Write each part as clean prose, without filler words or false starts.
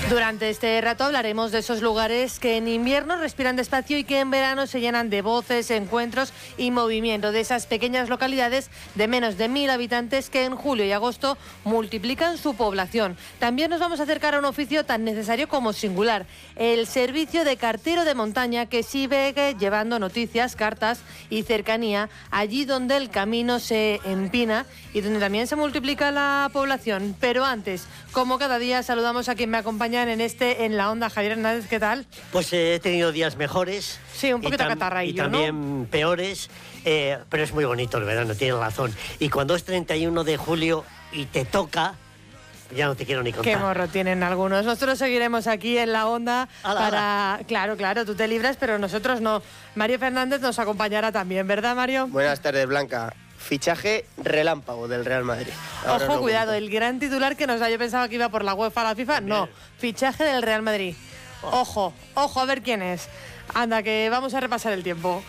Durante este rato hablaremos de esos lugares que en invierno respiran despacio y que en verano se llenan de voces, encuentros y movimiento, de esas pequeñas localidades de menos de 1000 habitantes que en julio y agosto multiplican su población. También nos vamos a acercar a un oficio tan necesario como singular, el servicio de cartero de montaña, que sigue llevando noticias, cartas y cercanía allí donde el camino se empina y donde también se multiplica la población. Pero antes, como cada día, saludamos a quien me acompaña en la onda. Javier Hernández, ¿qué tal? Pues he tenido días mejores. Sí, un poquito catarraillo, y también, ¿no?, peores, pero es muy bonito el verano, tienes razón. Y cuando es 31 de julio y te toca, ya no te quiero ni contar. Qué morro tienen algunos. Nosotros seguiremos aquí en la onda para... Claro, tú te libras, pero nosotros no. Mario Fernández nos acompañará también, ¿verdad, Mario? Buenas tardes, Blanca. Fichaje relámpago del Real Madrid. Ahora Ojo, cuidado, el gran titular que nos da, yo pensaba que iba por la UEFA a la FIFA. No, fichaje del Real Madrid. Ojo, a ver quién es. Anda, que vamos a repasar el tiempo.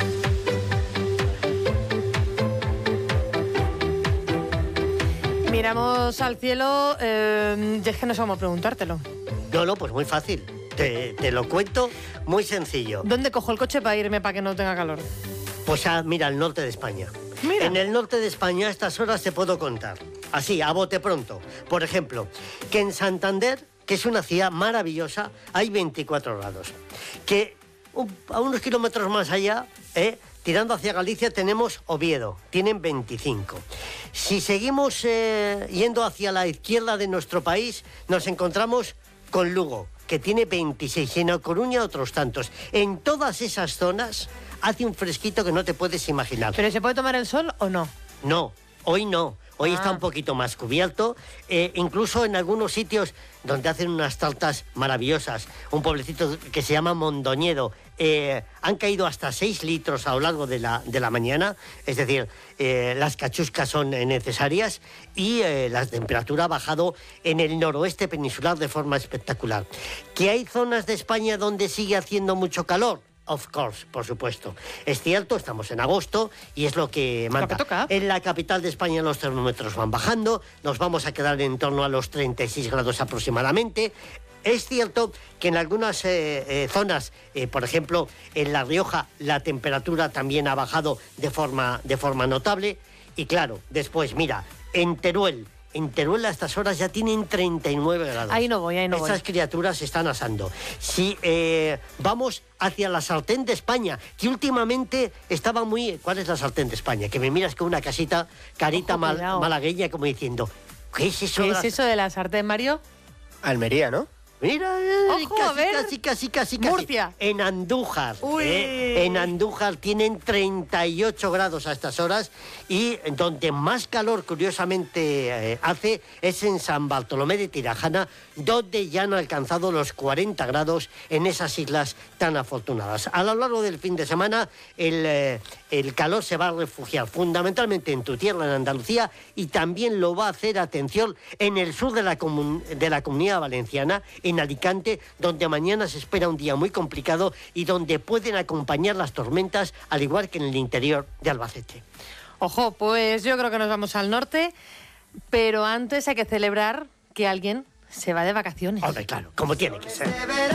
Miramos al cielo, y es que no sabemos preguntártelo. No, pues muy fácil. Te lo cuento muy sencillo. ¿Dónde cojo el coche para irme para que no tenga calor? Pues mira, al norte de España. Mira. En el norte de España a estas horas te puedo contar, así, a bote pronto. Por ejemplo, que en Santander, que es una ciudad maravillosa, hay 24 grados. Que a unos kilómetros más allá, tirando hacia Galicia, tenemos Oviedo, tienen 25. Si seguimos yendo hacia la izquierda de nuestro país, nos encontramos con Lugo, que tiene 26, y en A Coruña otros tantos. En todas esas zonas hace un fresquito que no te puedes imaginar. ¿Pero se puede tomar el sol o no? No, hoy no. Hoy está un poquito más cubierto, incluso en algunos sitios donde hacen unas tartas maravillosas. Un pueblecito que se llama Mondoñedo. Han caído hasta 6 litros a lo largo de la mañana, es decir, las cachuscas son necesarias y la temperatura ha bajado en el noroeste peninsular de forma espectacular. ¿Que hay zonas de España donde sigue haciendo mucho calor? Of course, por supuesto. Es cierto, estamos en agosto y es lo que manda. Lo que toca. En la capital de España los termómetros van bajando, nos vamos a quedar en torno a los 36 grados aproximadamente. Es cierto que en algunas zonas, por ejemplo, en La Rioja, la temperatura también ha bajado de forma notable. Y claro, después, mira, en Teruel a estas horas ya tienen 39 grados. Ahí no voy. Esas criaturas se están asando. Si vamos hacia la sartén de España, que últimamente estaba muy... ¿Cuál es la sartén de España? Que me miras con una carita malagueña como diciendo... ¿Qué es eso? ¿Qué es eso de la sartén, Mario? Almería, ¿no? Mira, ojo, a ver. casi. Murcia. En Andújar. Uy. En Andújar tienen 38 grados a estas horas y donde más calor, curiosamente, hace es en San Bartolomé de Tirajana, donde ya han alcanzado los 40 grados en esas islas tan afortunadas. A lo largo del fin de semana, el calor se va a refugiar fundamentalmente en tu tierra, en Andalucía, y también lo va a hacer, atención, en el sur de la Comunidad Valenciana, en Alicante, donde mañana se espera un día muy complicado y donde pueden acompañar las tormentas, al igual que en el interior de Albacete. Ojo, pues yo creo que nos vamos al norte, pero antes hay que celebrar que alguien se va de vacaciones. Hombre, claro, como tiene que ser.